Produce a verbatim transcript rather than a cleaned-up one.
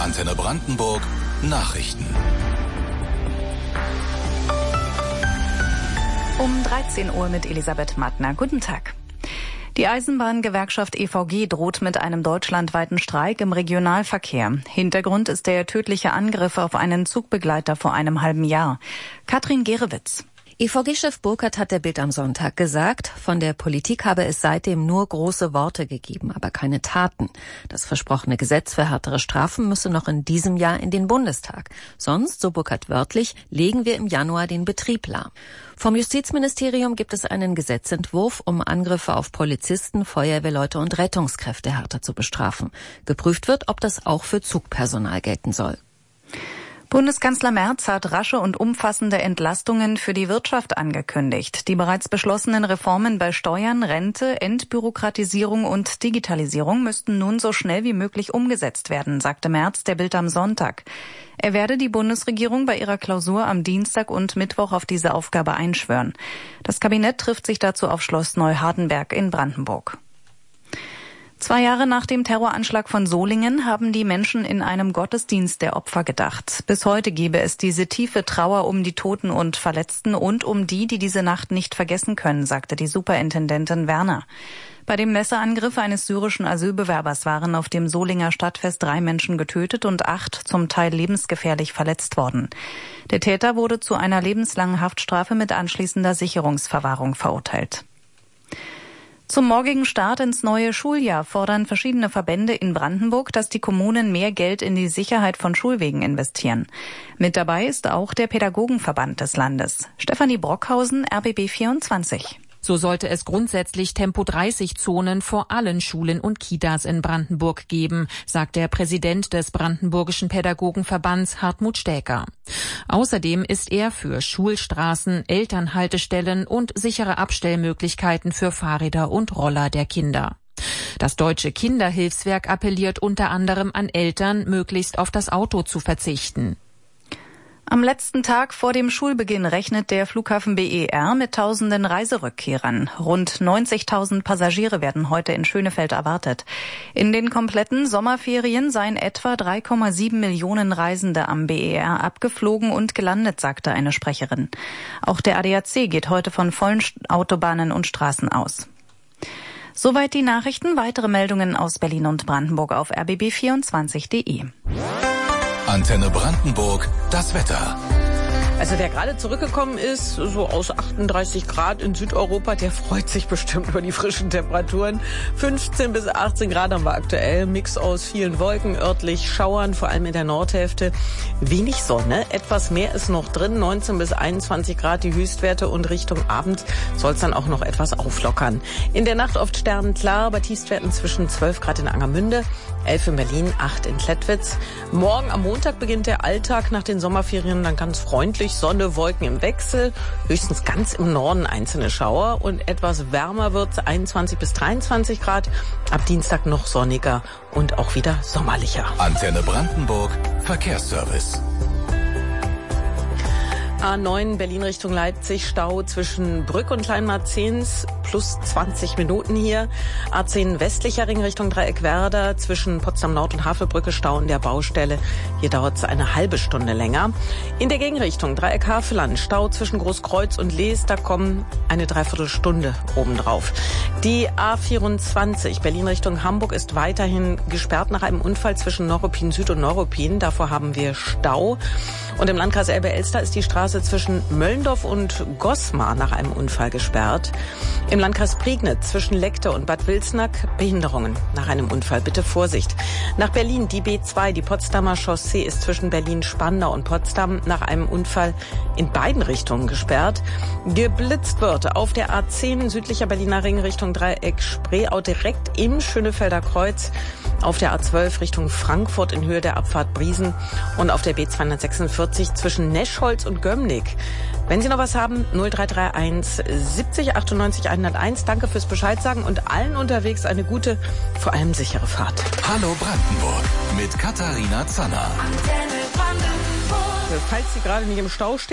Antenne Brandenburg Nachrichten. Um dreizehn Uhr mit Elisabeth Mattner. Guten Tag. Die Eisenbahngewerkschaft E V G droht mit einem deutschlandweiten Streik im Regionalverkehr. Hintergrund ist der tödliche Angriff auf einen Zugbegleiter vor einem halben Jahr. Katrin Gerewitz. E V G-Chef Burkhardt hat der Bild am Sonntag gesagt, von der Politik habe es seitdem nur große Worte gegeben, aber keine Taten. Das versprochene Gesetz für härtere Strafen müsse noch in diesem Jahr in den Bundestag. Sonst, so Burkhardt wörtlich, legen wir im Januar den Betrieb lahm. Vom Justizministerium gibt es einen Gesetzentwurf, um Angriffe auf Polizisten, Feuerwehrleute und Rettungskräfte härter zu bestrafen. Geprüft wird, ob das auch für Zugpersonal gelten soll. Bundeskanzler Merz hat rasche und umfassende Entlastungen für die Wirtschaft angekündigt. Die bereits beschlossenen Reformen bei Steuern, Rente, Entbürokratisierung und Digitalisierung müssten nun so schnell wie möglich umgesetzt werden, sagte Merz der Bild am Sonntag. Er werde die Bundesregierung bei ihrer Klausur am Dienstag und Mittwoch auf diese Aufgabe einschwören. Das Kabinett trifft sich dazu auf Schloss Neuhardenberg in Brandenburg. Zwei Jahre nach dem Terroranschlag von Solingen haben die Menschen in einem Gottesdienst der Opfer gedacht. Bis heute gebe es diese tiefe Trauer um die Toten und Verletzten und um die, die diese Nacht nicht vergessen können, sagte die Superintendentin Werner. Bei dem Messerangriff eines syrischen Asylbewerbers waren auf dem Solinger Stadtfest drei Menschen getötet und acht zum Teil lebensgefährlich verletzt worden. Der Täter wurde zu einer lebenslangen Haftstrafe mit anschließender Sicherungsverwahrung verurteilt. Zum morgigen Start ins neue Schuljahr fordern verschiedene Verbände in Brandenburg, dass die Kommunen mehr Geld in die Sicherheit von Schulwegen investieren. Mit dabei ist auch der Pädagogenverband des Landes. Stefanie Brockhausen, R B B vierundzwanzig. So sollte es grundsätzlich Tempo dreißig Zonen vor allen Schulen und Kitas in Brandenburg geben, sagt der Präsident des Brandenburgischen Pädagogenverbands Hartmut Stäker. Außerdem ist er für Schulstraßen, Elternhaltestellen und sichere Abstellmöglichkeiten für Fahrräder und Roller der Kinder. Das Deutsche Kinderhilfswerk appelliert unter anderem an Eltern, möglichst auf das Auto zu verzichten. Am letzten Tag vor dem Schulbeginn rechnet der Flughafen B E R mit tausenden Reiserückkehrern. Rund neunzigtausend Passagiere werden heute in Schönefeld erwartet. In den kompletten Sommerferien seien etwa drei Komma sieben Millionen Reisende am B E R abgeflogen und gelandet, sagte eine Sprecherin. Auch der A D A C geht heute von vollen Autobahnen und Straßen aus. Soweit die Nachrichten. Weitere Meldungen aus Berlin und Brandenburg auf r b b vierundzwanzig punkt de. Antenne Brandenburg, das Wetter. Also wer gerade zurückgekommen ist, so aus achtunddreißig Grad in Südeuropa, der freut sich bestimmt über die frischen Temperaturen. fünfzehn bis achtzehn Grad haben wir aktuell, Mix aus vielen Wolken, örtlich Schauern, vor allem in der Nordhälfte. Wenig Sonne, etwas mehr ist noch drin, neunzehn bis einundzwanzig Grad die Höchstwerte und Richtung Abend soll es dann auch noch etwas auflockern. In der Nacht oft sternenklar, bei Tiefstwerten zwischen zwölf Grad in Angermünde, elf in Berlin, acht in Klettwitz. Morgen am Montag beginnt der Alltag nach den Sommerferien dann ganz freundlich. Sonne, Wolken im Wechsel, höchstens ganz im Norden einzelne Schauer und etwas wärmer wird's, einundzwanzig bis dreiundzwanzig Grad. Ab Dienstag noch sonniger und auch wieder sommerlicher. Antenne Brandenburg, Verkehrsservice. A neun Berlin Richtung Leipzig, Stau zwischen Brück und Kleinmarzens, plus zwanzig Minuten hier. A zehn westlicher Ring Richtung Dreieckwerder, zwischen Potsdam Nord und Havelbrücke, Stau in der Baustelle. Hier dauert es eine halbe Stunde länger. In der Gegenrichtung Dreieck Havelland, Stau zwischen Großkreuz und Lees, da kommen eine Dreiviertelstunde obendrauf. Die A vierundzwanzig Berlin Richtung Hamburg ist weiterhin gesperrt nach einem Unfall zwischen Neuruppin Süd und Neuruppin. Davor haben wir Stau. Und im Landkreis Elbe-Elster ist die Straße zwischen Möllndorf und Gosmar nach einem Unfall gesperrt. Im Landkreis Prignitz zwischen Leckte und Bad Wilsnack Behinderungen nach einem Unfall. Bitte Vorsicht. Nach Berlin die B zwei, die Potsdamer Chaussee ist zwischen Berlin-Spandau und Potsdam nach einem Unfall in beiden Richtungen gesperrt. Geblitzt wird auf der A zehn südlicher Berliner Ring Richtung Dreieck Spreeau direkt im Schönefelder Kreuz. Auf der A zwölf Richtung Frankfurt in Höhe der Abfahrt Briesen und auf der B zweihundertsechsundvierzig zwischen Neschholz und Gömmnig. Wenn Sie noch was haben, null drei drei eins siebzig achtundneunzig hunderteins. Danke fürs Bescheid sagen und allen unterwegs eine gute, vor allem sichere Fahrt. Hallo Brandenburg mit Katharina Zanner. Falls Sie gerade nicht im Stau stehen,